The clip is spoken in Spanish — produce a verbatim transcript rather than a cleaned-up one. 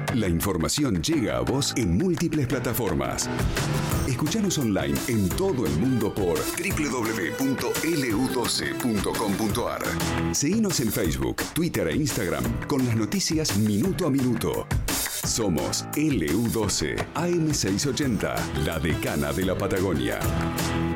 La información llega a vos en múltiples plataformas. Escuchanos online en todo el mundo por doble u doble u doble u punto ele u doce punto com punto ar. Seguinos en Facebook, Twitter e Instagram con las noticias minuto a minuto. Somos ele u doce, A M seiscientos ochenta, la decana de la Patagonia.